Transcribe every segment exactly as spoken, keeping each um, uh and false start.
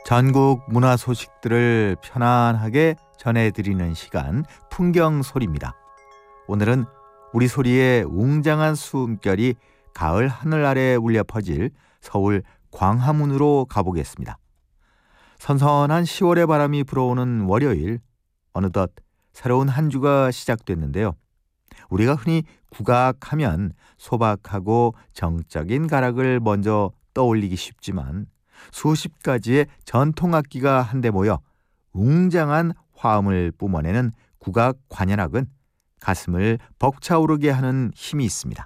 전국 문화 소식들을 편안하게 전해드리는 시간 풍경소리입니다. 오늘은 우리 소리의 웅장한 숨결이 가을 하늘 아래 울려 퍼질 서울 광화문으로 가보겠습니다. 선선한 시월의 바람이 불어오는 월요일, 어느덧 새로운 한 주가 시작됐는데요. 우리가 흔히 국악하면 소박하고 정적인 가락을 먼저 떠올리기 쉽지만 수십 가지의 전통악기가 한데 모여 웅장한 화음을 뿜어내는 국악 관현악은 가슴을 벅차오르게 하는 힘이 있습니다.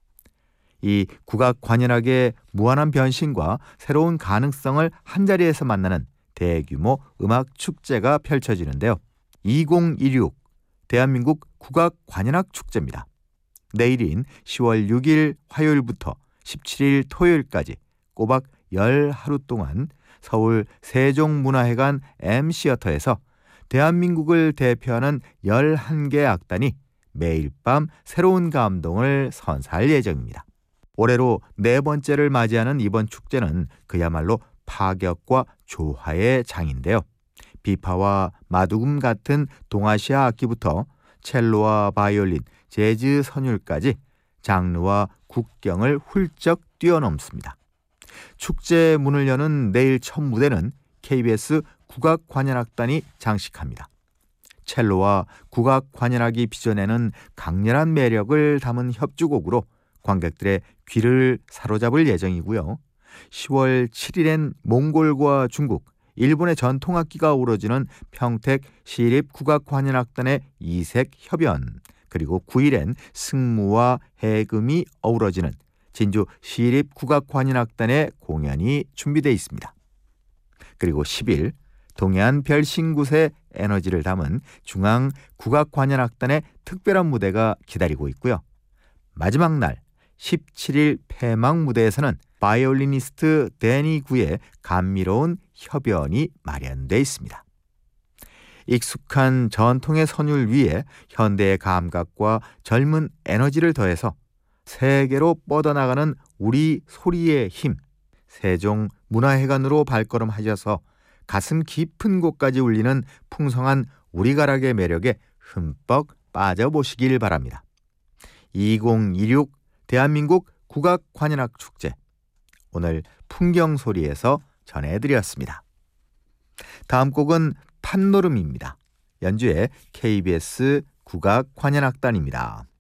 이 국악 관현악의 무한한 변신과 새로운 가능성을 한자리에서 만나는 대규모 음악 축제가 펼쳐지는데요. 이천이십육 대한민국 국악 관현악 축제입니다. 내일인 시월 육일 화요일부터 십칠일 토요일까지 꼬박 열 하루 동안 서울 세종문화회관 M시어터에서 대한민국을 대표하는 열한 개 악단이 매일 밤 새로운 감동을 선사할 예정입니다. 올해로 네 번째를 맞이하는 이번 축제는 그야말로 파격과 조화의 장인데요. 비파와 마두금 같은 동아시아 악기부터 첼로와 바이올린, 재즈 선율까지 장르와 국경을 훌쩍 뛰어넘습니다. 축제 문을 여는 내일 첫 무대는 케이비에스 국악관현악단이 장식합니다. 첼로와 국악관현악이 빚어내는 강렬한 매력을 담은 협주곡으로 관객들의 귀를 사로잡을 예정이고요. 시월 칠일엔 몽골과 중국, 일본의 전통악기가 어우러지는 평택 시립국악관현악단의 이색 협연, 그리고 구일엔 승무와 해금이 어우러지는 진주 시립국악관현악단의 공연이 준비되어 있습니다. 그리고 십일 동해안 별신굿의 에너지를 담은 중앙국악관현악단의 특별한 무대가 기다리고 있고요. 마지막 날 십칠일 폐막 무대에서는 바이올리니스트 데니 구의 감미로운 협연이 마련되어 있습니다. 익숙한 전통의 선율 위에 현대의 감각과 젊은 에너지를 더해서 세계로 뻗어나가는 우리 소리의 힘, 세종문화회관으로 발걸음하셔서 가슴 깊은 곳까지 울리는 풍성한 우리가락의 매력에 흠뻑 빠져보시길 바랍니다. 이천이십육 대한민국 국악관현악 축제, 오늘 풍경소리에서 전해드렸습니다. 다음 곡은 판노름입니다. 연주의 케이비에스 국악관현악단입니다.